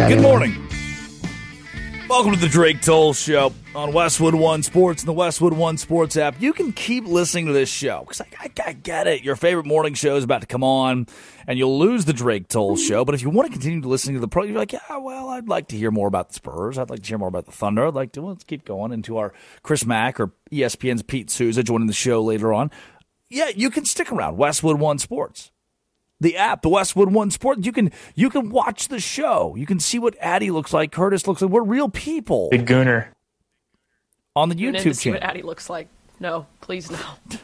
Good morning. Welcome to the Drake Toll Show on Westwood One Sports and the Westwood One Sports app. You can keep listening to this show because I get it. Your favorite morning show is about to come on, and you'll lose the Drake Toll Show. But if you want to continue to listen to the program, you're like, yeah, well, I'd like to hear more about the Spurs. I'd like to hear more about the Thunder. I'd like to, let's keep going into our Chris Mack or ESPN's Pete Souza joining the show later on. Yeah, you can stick around. Westwood One Sports. The app, the Westwood One Sport, you can watch the show. You can see what Addie looks like, Curtis looks like. We're real people. Big Gooner. On the YouTube channel. See what Addie looks like. No, please no.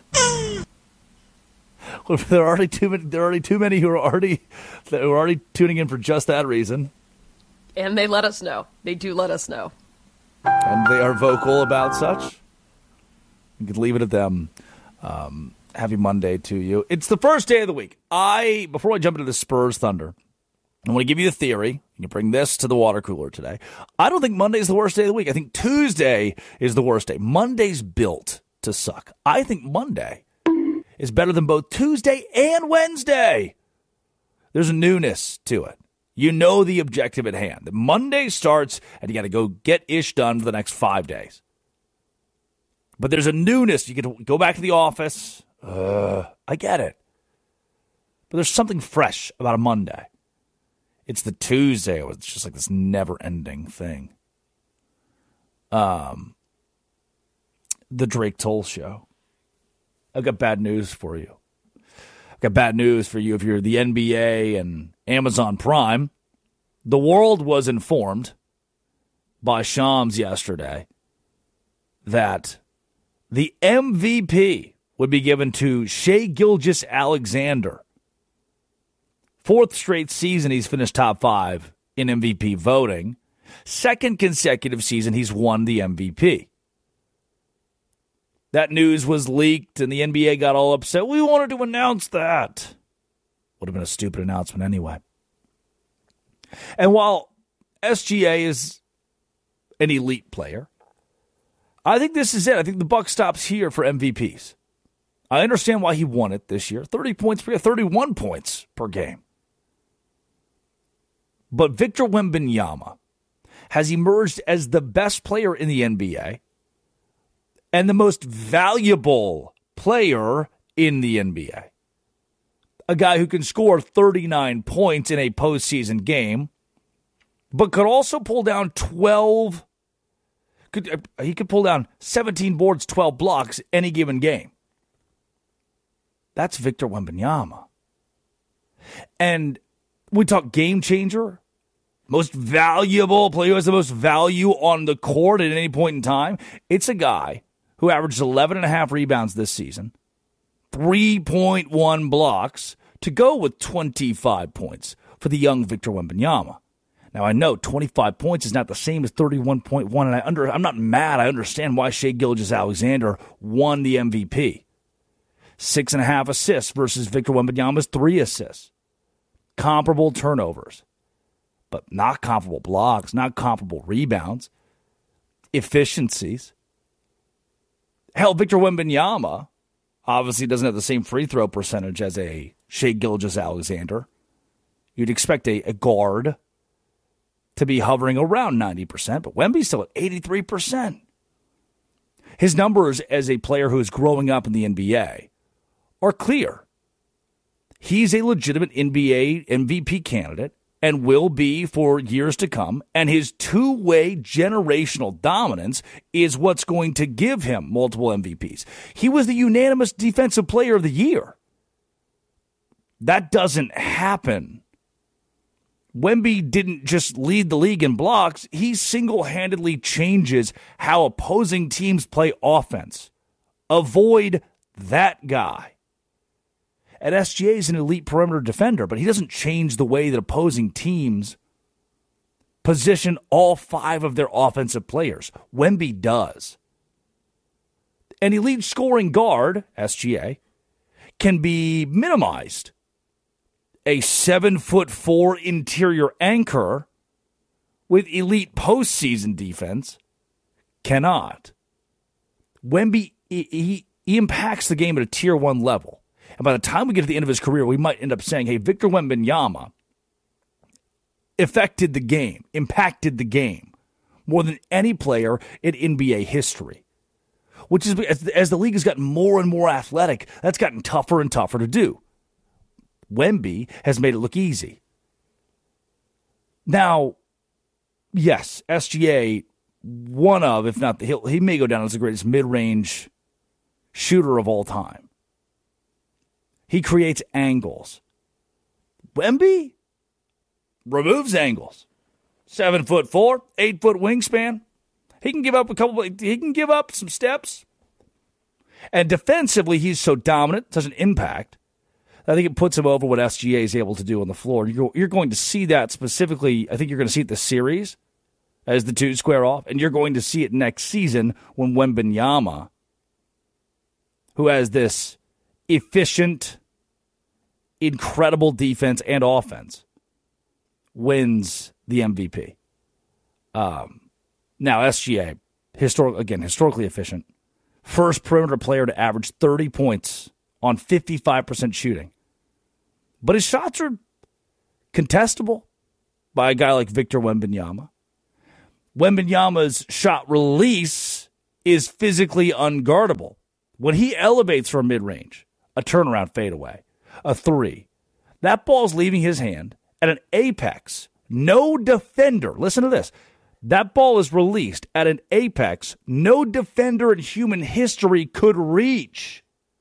Well, there are already too many who are already tuning in for just that reason. And they let us know. They do let us know. And they are vocal about such. You could leave it at them. Happy Monday to you. It's the first day of the week. Before I jump into the Spurs Thunder, I want to give you the theory. You can bring this to the water cooler today. I don't think Monday's the worst day of the week. I think Tuesday is the worst day. Monday's built to suck. I think Monday is better than both Tuesday and Wednesday. There's a newness to it. You know the objective at hand. The Monday starts, and you got to go get ish done for the next 5 days. But there's a newness. You can go back to the office. I get it. But there's something fresh about a Monday. It's the Tuesday. It's just like this never-ending thing. The Drake Toll Show. I've got bad news for you. I've got bad news for you if you're the NBA and Amazon Prime. The world was informed by Shams yesterday that the MVP would be given to Shai Gilgeous-Alexander. 4th straight season he's finished top 5 in MVP voting. 2nd consecutive season he's won the MVP. That news was leaked and the NBA got all upset. We wanted to announce that. Would have been a stupid announcement anyway. And while SGA is an elite player, I think this is it. I think the buck stops here for MVPs. I understand why he won it this year. 31 points per game. But Victor Wembanyama has emerged as the best player in the NBA and the most valuable player in the NBA. A guy who can score 39 points in a postseason game, but could also pull down 12. He could pull down 17 boards, 12 blocks any given game. That's Victor Wembanyama. And we talk game changer, most valuable player who has the most value on the court at any point in time. It's a guy who averaged 11.5 rebounds this season, 3.1 blocks to go with 25 points for the young Victor Wembanyama. Now, I know 25 points is not the same as 31.1, and I'm not mad. I understand why Shai Gilgeous-Alexander won the MVP. 6.5 assists versus Victor Wembanyama's 3 assists. Comparable turnovers, but not comparable blocks, not comparable rebounds, efficiencies. Hell, Victor Wembanyama obviously doesn't have the same free throw percentage as a Shai Gilgeous-Alexander. You'd expect a guard to be hovering around 90%, but Wemby's still at 83%. His numbers as a player who is growing up in the NBA are clear. He's a legitimate NBA MVP candidate and will be for years to come, and his two-way generational dominance is what's going to give him multiple MVPs. He was the unanimous Defensive Player of the Year. That doesn't happen. Wemby didn't just lead the league in blocks. He single-handedly changes how opposing teams play offense. Avoid that guy. And SGA is an elite perimeter defender, but he doesn't change the way that opposing teams position all 5 of their offensive players. Wemby does. An elite scoring guard, SGA, can be minimized. A 7'4" interior anchor with elite postseason defense cannot. Wemby, he impacts the game at a tier 1 level. And by the time we get to the end of his career, we might end up saying, hey, Victor Wembanyama affected the game, impacted the game more than any player in NBA history. Which is, as the league has gotten more and more athletic, that's gotten tougher and tougher to do. Wemby has made it look easy. Now, yes, SGA, one of, if not, he may go down as the greatest mid-range shooter of all time. He creates angles. Wemby removes angles. 7'4", 8-foot wingspan. He can give up he can give up some steps. And defensively, he's so dominant, such an impact. I think it puts him over what SGA is able to do on the floor. You're going to see that specifically. I think you're going to see it this series as the two square off, and you're going to see it next season when Wembanyama, who has this efficient, incredible defense and offense, wins the MVP. Now, SGA, historically efficient, first perimeter player to average 30 points on 55% shooting. But his shots are contestable by a guy like Victor Wembanyama. Wembanyama's shot release is physically unguardable. When he elevates from mid-range, a turnaround fadeaway, a three, that ball's leaving his hand at an apex. No defender, listen to this, that ball is released at an apex no defender in human history could reach.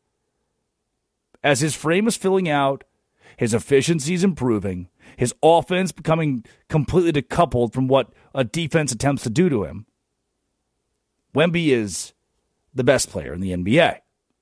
As his frame is filling out, his efficiency is improving, his offense becoming completely decoupled from what a defense attempts to do to him, Wemby is the best player in the NBA.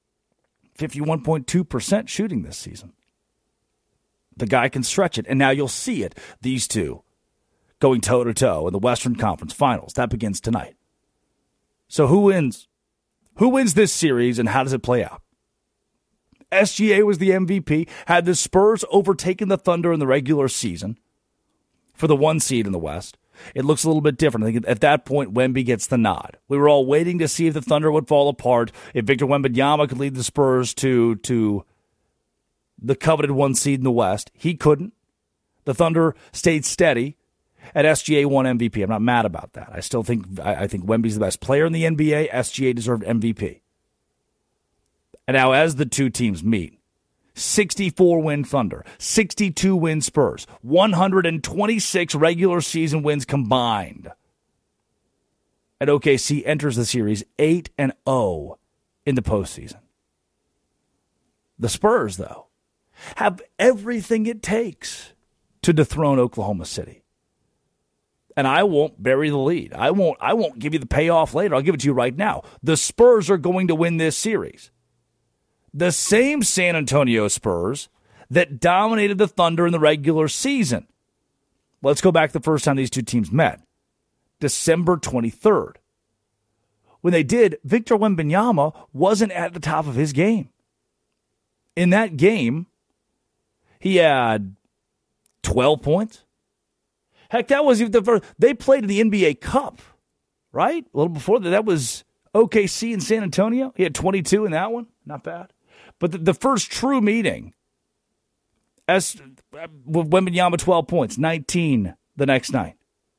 51.2% shooting this season. The guy can stretch it, and now you'll see it. These two going toe-to-toe in the Western Conference Finals. That begins tonight. So who wins? Who wins this series, and how does it play out? SGA was the MVP. Had the Spurs overtaken the Thunder in the regular season for the 1 seed in the West, it looks a little bit different. I think at that point, Wemby gets the nod. We were all waiting to see if the Thunder would fall apart, if Victor Wembanyama could lead the Spurs to the coveted 1 seed in the West. He couldn't. The Thunder stayed steady, and SGA won MVP. I'm not mad about that. I still think I think Wemby's the best player in the NBA. SGA deserved MVP. And now as the two teams meet, 64-win Thunder, 62-win Spurs, 126 regular season wins combined. And OKC enters the series 8-0 in the postseason. The Spurs, though, have everything it takes to dethrone Oklahoma City. And I won't bury the lead. I won't give you the payoff later. I'll give it to you right now. The Spurs are going to win this series. The same San Antonio Spurs that dominated the Thunder in the regular season. Let's go back to the first time these two teams met. December 23rd. When they did, Victor Wembanyama wasn't at the top of his game. In that game, he had 12 points. Heck, that was even the first. They played in the NBA Cup, right? A little before that. That was OKC in San Antonio. He had 22 in that one. Not bad. But the first true meeting, with Wembanyama 12 points, 19 the next night.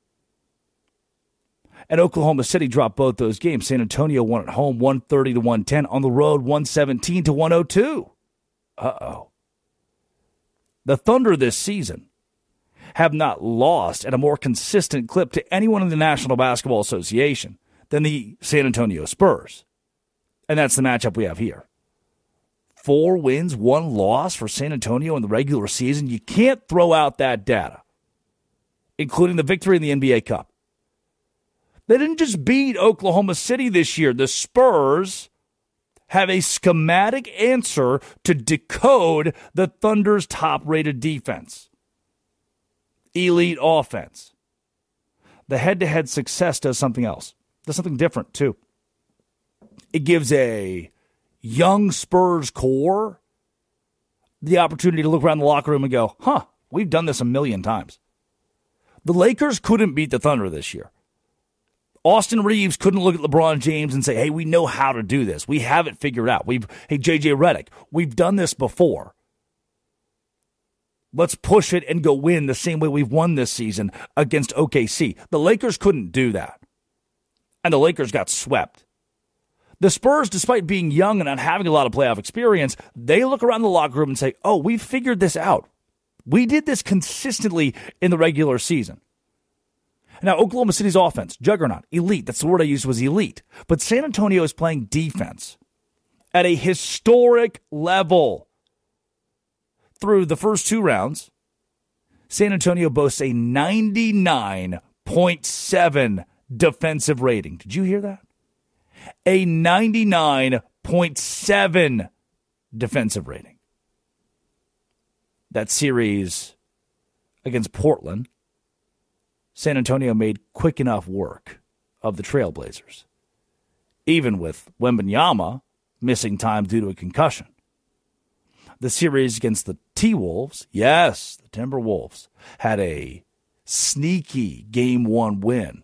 And Oklahoma City dropped both those games. San Antonio won at home 130-110. On the road, 117-102. Uh-oh. The Thunder this season have not lost at a more consistent clip to anyone in the National Basketball Association than the San Antonio Spurs. And that's the matchup we have here. 4 wins, 1 loss for San Antonio in the regular season. You can't throw out that data, including the victory in the NBA Cup. They didn't just beat Oklahoma City this year. The Spurs have a schematic answer to decode the Thunder's top-rated defense. Elite offense. The head-to-head success does something else. Does something different, too. It gives a young Spurs core the opportunity to look around the locker room and go, we've done this a million times. The Lakers couldn't beat the Thunder this year. Austin Reeves couldn't look at LeBron James and say, hey, we know how to do this. We have it figured out. Hey, JJ Redick, we've done this before. Let's push it and go win the same way we've won this season against OKC. The Lakers couldn't do that. And the Lakers got swept. The Spurs, despite being young and not having a lot of playoff experience, they look around the locker room and say, oh, we figured this out. We did this consistently in the regular season. Now, Oklahoma City's offense, juggernaut, elite. That's the word I used, was elite. But San Antonio is playing defense at a historic level. Through the first two rounds, San Antonio boasts a 99.7 defensive rating. Did you hear that? A 99.7 defensive rating. That series against Portland, San Antonio made quick enough work of the Trailblazers, even with Wembanyama missing time due to a concussion. The series against the T-Wolves, yes, the Timberwolves, had a sneaky Game 1 win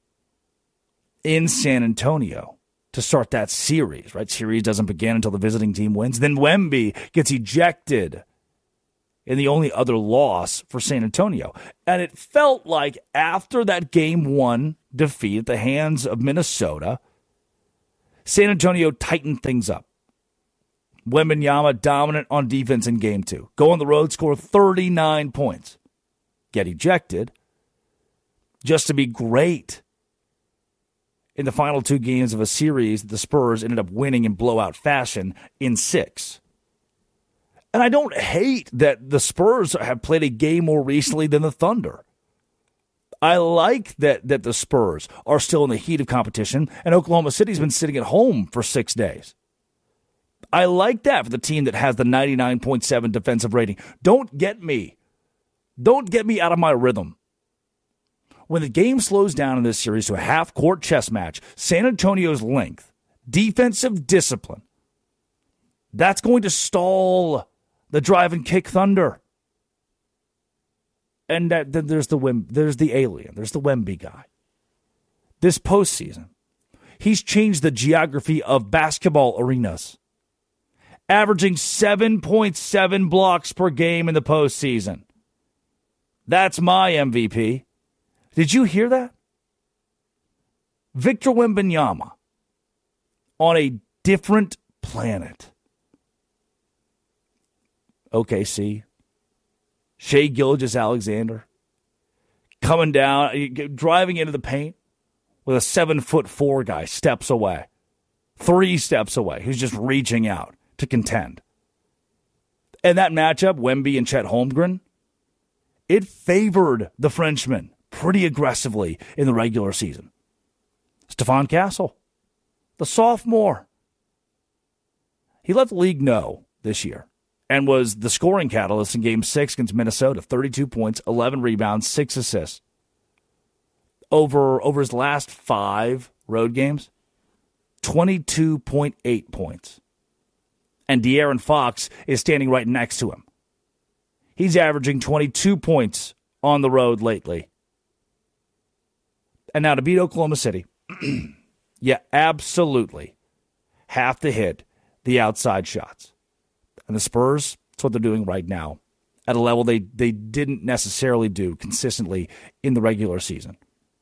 in San Antonio to start that series, right? Series doesn't begin until the visiting team wins. Then Wemby gets ejected in the only other loss for San Antonio. And it felt like after that Game 1 defeat at the hands of Minnesota, San Antonio tightened things up. Wembanyama dominant on defense in Game 2. Go on the road, score 39 points. Get ejected just to be great in the final two games of a series that the Spurs ended up winning in blowout fashion in 6. And I don't hate that the Spurs have played a game more recently than the Thunder. I like that the Spurs are still in the heat of competition, and Oklahoma City's been sitting at home for 6 days. I like that for the team that has the 99.7 defensive rating. Don't get me out of my rhythm. When the game slows down in this series to a half-court chess match, San Antonio's length, defensive discipline, that's going to stall the drive and kick Thunder. And then there's the alien, there's the Wemby guy. This postseason, he's changed the geography of basketball arenas, averaging 7.7 blocks per game in the postseason. That's my MVP. Did you hear that? Victor Wembanyama on a different planet. OKC, Shai Gilgeous-Alexander coming down, driving into the paint with a 7'4" guy steps away, 3 steps away, who's just reaching out to contend. And that matchup, Wemby and Chet Holmgren, it favored the Frenchman pretty aggressively in the regular season. Stephon Castle, the sophomore, he let the league know this year and was the scoring catalyst in Game 6 against Minnesota. 32 points, 11 rebounds, 6 assists. Over his last 5 road games, 22.8 points. And De'Aaron Fox is standing right next to him. He's averaging 22 points on the road lately. And now to beat Oklahoma City, you absolutely have to hit the outside shots. And the Spurs, that's what they're doing right now at a level they didn't necessarily do consistently in the regular season.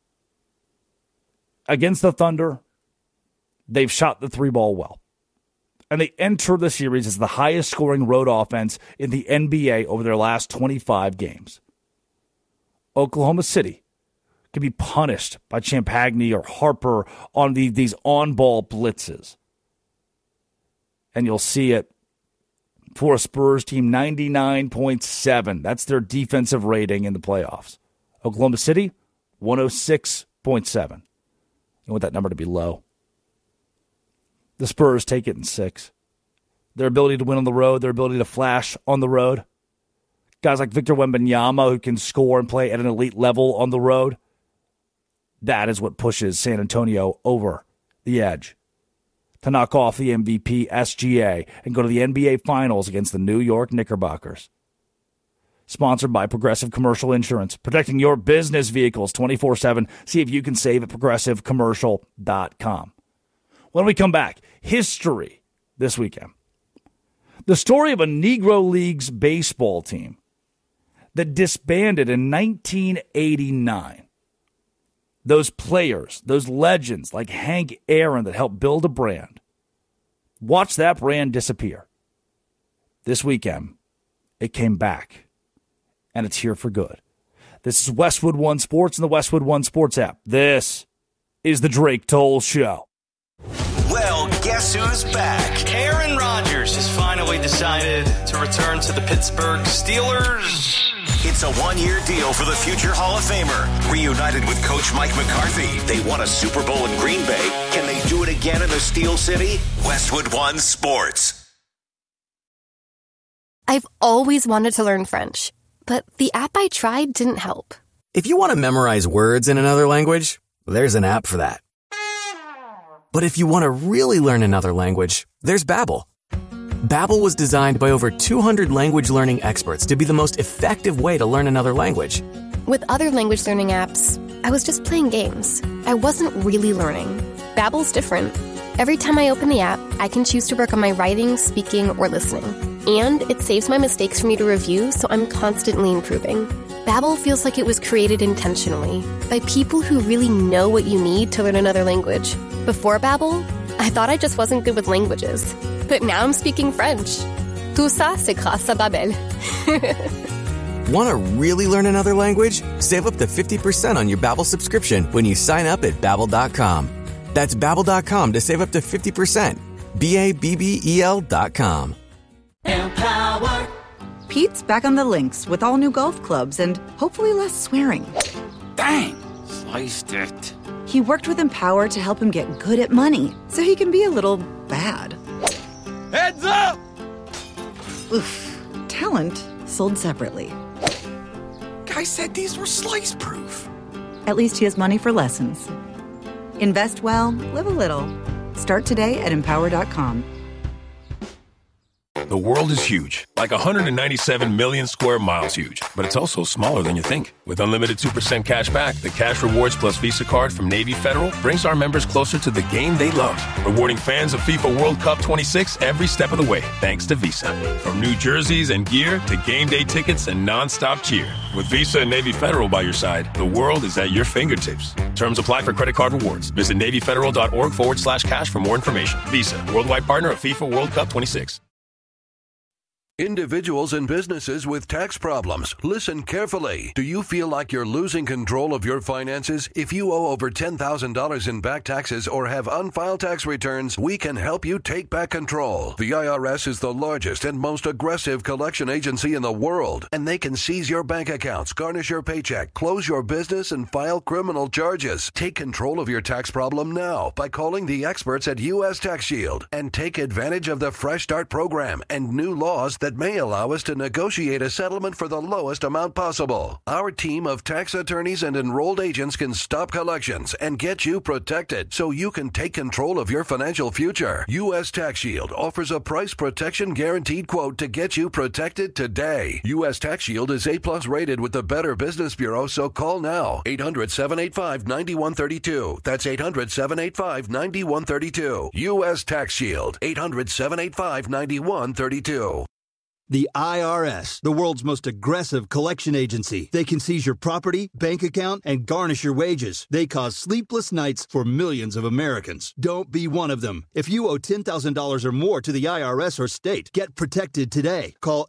Against the Thunder, they've shot the 3-ball well. And they enter the series as the highest scoring road offense in the NBA over their last 25 games. Oklahoma City can be punished by Champagny or Harper on these on-ball blitzes. And you'll see it for a Spurs team, 99.7. That's their defensive rating in the playoffs. Oklahoma City, 106.7. You want that number to be low. The Spurs take it in 6. Their ability to win on the road, their ability to flash on the road. Guys like Victor Wembanyama who can score and play at an elite level on the road. That is what pushes San Antonio over the edge to knock off the MVP SGA and go to the NBA Finals against the New York Knickerbockers. Sponsored by Progressive Commercial Insurance, protecting your business vehicles 24/7. See if you can save at progressivecommercial.com. When we come back, history this weekend. The story of a Negro Leagues baseball team that disbanded in 1989. Those players, those legends like Hank Aaron that helped build a brand, watch that brand disappear. This weekend, it came back, and it's here for good. This is Westwood One Sports and the Westwood One Sports app. This is the Drake Toll Show. Well, guess who's back? Aaron Rodgers has finally decided to return to the Pittsburgh Steelers. It's a one-year deal for the future Hall of Famer. Reunited with Coach Mike McCarthy, they won a Super Bowl in Green Bay. Can they do it again in the Steel City? Westwood One Sports. I've always wanted to learn French, but the app I tried didn't help. If you want to memorize words in another language, there's an app for that. But if you want to really learn another language, there's Babbel. Babbel was designed by over 200 language learning experts to be the most effective way to learn another language. With other language learning apps, I was just playing games. I wasn't really learning. Babbel's different. Every time I open the app, I can choose to work on my writing, speaking, or listening. And it saves my mistakes for me to review, so I'm constantly improving. Babbel feels like it was created intentionally by people who really know what you need to learn another language. Before Babbel, I thought I just wasn't good with languages. But now I'm speaking French. Tout ça, c'est grâce à Babbel. Want to really learn another language? Save up to 50% on your Babbel subscription when you sign up at Babbel.com. That's Babbel.com to save up to 50%. Babbel.com. Empower. Pete's back on the links with all new golf clubs and hopefully less swearing. Dang, sliced it. He worked with Empower to help him get good at money so he can be a little bad. Heads up! Oof. Talent sold separately. Guy said these were slice-proof. At least he has money for lessons. Invest well, live a little. Start today at Empower.com. The world is huge, like 197 million square miles huge, but it's also smaller than you think. With unlimited 2% cash back, the Cash Rewards Plus Visa card from Navy Federal brings our members closer to the game they love, rewarding fans of FIFA World Cup 26 every step of the way, thanks to Visa. From new jerseys and gear to game day tickets and nonstop cheer. With Visa and Navy Federal by your side, the world is at your fingertips. Terms apply for credit card rewards. Visit NavyFederal.org/cash for more information. Visa, worldwide partner of FIFA World Cup 26. Individuals and businesses with tax problems, listen carefully. Do you feel like you're losing control of your finances? If you owe over $10,000 in back taxes or have unfiled tax returns, we can help you take back control. The IRS is the largest and most aggressive collection agency in the world, and they can seize your bank accounts, garnish your paycheck, close your business, and file criminal charges. Take control of your tax problem now by calling the experts at U.S. Tax Shield and take advantage of the Fresh Start program and new laws that may allow us to negotiate a settlement for the lowest amount possible. Our team of tax attorneys and enrolled agents can stop collections and get you protected so you can take control of your financial future. U.S. Tax Shield offers a price protection guaranteed quote to get you protected today. U.S. Tax Shield is A+ rated with the Better Business Bureau, so call now. 800-785-9132. That's 800-785-9132. U.S. Tax Shield. 800-785-9132. The IRS, the world's most aggressive collection agency. They can seize your property, bank account, and garnish your wages. They cause sleepless nights for millions of Americans. Don't be one of them. If you owe $10,000 or more to the IRS or state, get protected today. Call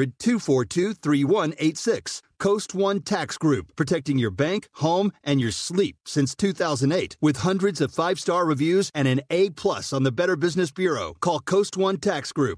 800-242-3186. Coast One Tax Group, protecting your bank, home, and your sleep since 2008. With hundreds of 5-star reviews and an A+ on the Better Business Bureau. Call Coast One Tax Group,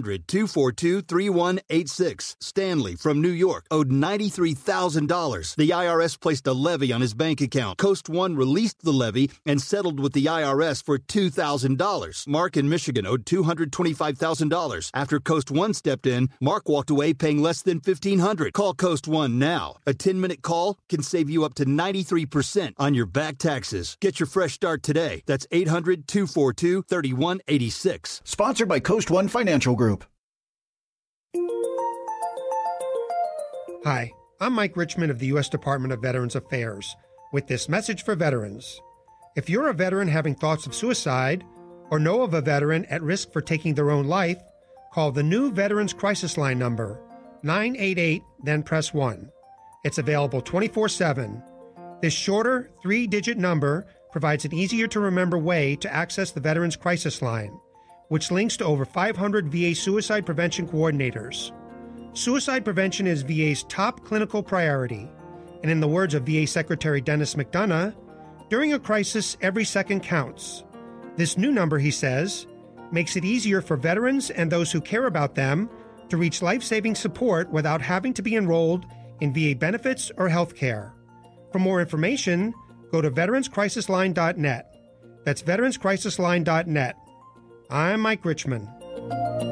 800-242-3186. Stanley from New York owed $93,000. The IRS placed a levy on his bank account. Coast One released the levy and settled with the IRS for $2,000. Mark in Michigan owed $225,000. After Coast One stepped in, Mark walked away paying less than $1,500. Call Coast One now. A 10-minute call can save you up to 93% on your back taxes. Get your fresh start today. That's 800-242-3186. Sponsored by Coast One Financial Group. Hi, I'm Mike Richmond of the U.S. Department of Veterans Affairs with this message for veterans. If you're a veteran having thoughts of suicide or know of a veteran at risk for taking their own life, call the new Veterans Crisis Line number, 988, then press 1. It's available 24/7. This shorter, 3-digit number provides an easier-to-remember way to access the Veterans Crisis Line, which links to over 500 VA suicide prevention coordinators. Suicide prevention is VA's top clinical priority, and in the words of VA Secretary Dennis McDonough, during a crisis, every second counts. This new number, he says, makes it easier for veterans and those who care about them to reach life-saving support without having to be enrolled in VA benefits or health care. For more information, go to veteranscrisisline.net. That's veteranscrisisline.net. I'm Mike Richmond.